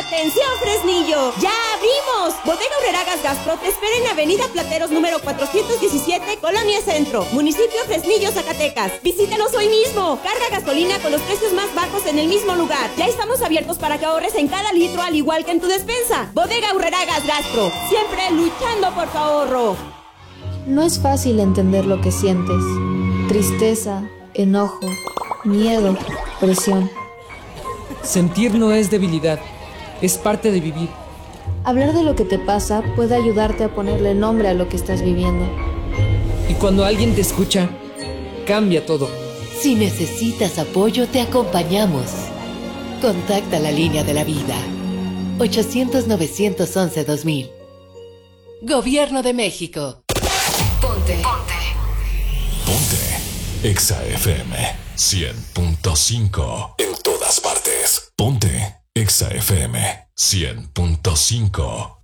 ¡Atención, Fresnillo! ¡Ya abrimos! Bodega Aurreragas Gastro te espera en Avenida Plateros número 417, Colonia Centro, municipio Fresnillo, Zacatecas. Visítanos hoy mismo. Carga gasolina con los precios más bajos en el mismo lugar. Ya estamos abiertos para que ahorres en cada litro, al igual que en tu despensa. Bodega Aurreragas Gastro, siempre luchando por tu ahorro. No es fácil entender lo que sientes. Tristeza, enojo, miedo, presión. Sentir no es debilidad, es parte de vivir. Hablar de lo que te pasa puede ayudarte a ponerle nombre a lo que estás viviendo. Y cuando alguien te escucha, cambia todo. Si necesitas apoyo, te acompañamos. Contacta la línea de la vida. 800-911-2000. Gobierno de México. Ponte. Exa FM 100.5 en todas partes. Ponte Exa FM 100.5.